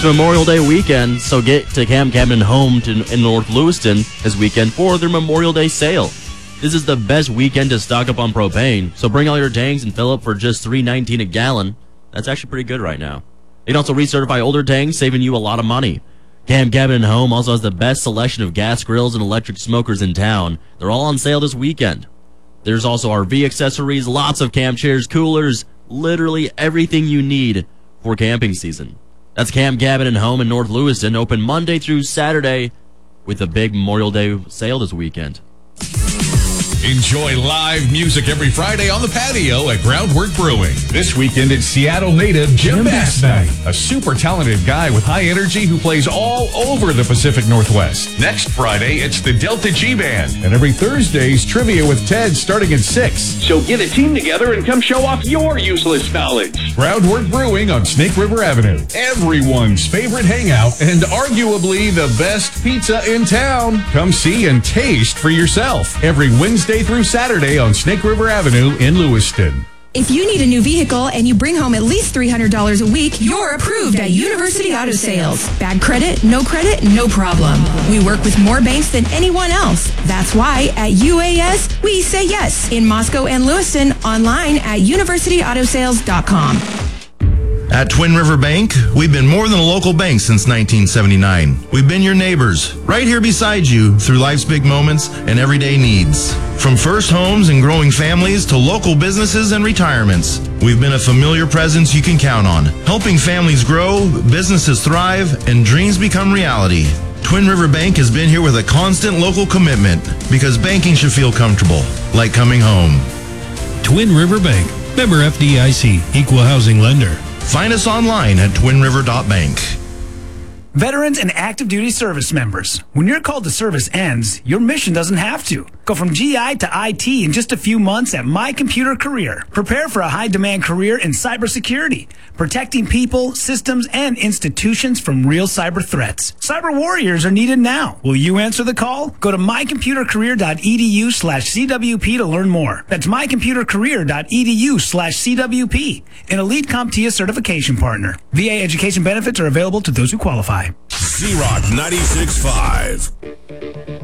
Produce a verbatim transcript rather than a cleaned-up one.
It's Memorial Day weekend, so get to Camp Cabin and Home to, in North Lewiston this weekend for their Memorial Day sale. This is the best weekend to stock up on propane, so bring all your tanks and fill up for just three nineteen a gallon. That's actually pretty good right now. You can also recertify older tanks, saving you a lot of money. Camp Cabin and Home also has the best selection of gas grills and electric smokers in town. They're all on sale this weekend. There's also R V accessories, lots of camp chairs, coolers, literally everything you need for camping season. That's Camp Cabin and Home in North Lewiston, open Monday through Saturday with a big Memorial Day sale this weekend. Enjoy live music every Friday on the patio at Groundwork Brewing. This weekend it's Seattle native Jim, Jim Bass Night, a super talented guy with high energy who plays all over the Pacific Northwest. Next Friday, it's the Delta G Band. And every Thursday's trivia with Ted starting at six. So get a team together and come show off your useless knowledge. Groundwork Brewing on Snake River Avenue. Everyone's favorite hangout and arguably the best pizza in town. Come see and taste for yourself. Every Wednesday through Saturday on Snake River Avenue in Lewiston. If you need a new vehicle and you bring home at least three hundred dollars a week, you're approved at University Auto Sales. Bad credit, no credit, no problem. We work with more banks than anyone else. That's why at U A S, we say yes. In Moscow and Lewiston, online at university auto sales dot com. At Twin River Bank, we've been more than a local bank since nineteen seventy-nine. We've been your neighbors, right here beside you through life's big moments and everyday needs. From first homes and growing families to local businesses and retirements, we've been a familiar presence you can count on, helping families grow, businesses thrive, and dreams become reality. Twin River Bank has been here with a constant local commitment because banking should feel comfortable, like coming home. Twin River Bank, member F D I C, equal housing lender. Find us online at twin river dot bank. Veterans and active duty service members, when your call to service ends, your mission doesn't have to. Go from G I to I T in just a few months at My Computer Career. Prepare for a high-demand career in cybersecurity, protecting people, systems, and institutions from real cyber threats. Cyber warriors are needed now. Will you answer the call? Go to my computer career dot e d u slash c w p to learn more. That's my computer career dot e d u slash c w p, an elite CompTIA certification partner. V A education benefits are available to those who qualify. Z-Rock ninety-six point five.